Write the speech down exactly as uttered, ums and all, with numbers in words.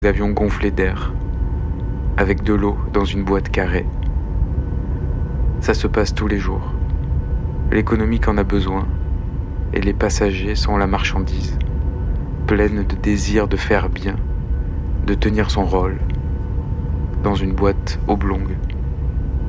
d'avions gonflés d'air, avec de l'eau dans une boîte carrée. Ça se passe tous les jours. L'économique en a besoin, et les passagers sont la marchandise, pleine de désir de faire bien, de tenir son rôle, dans une boîte oblongue.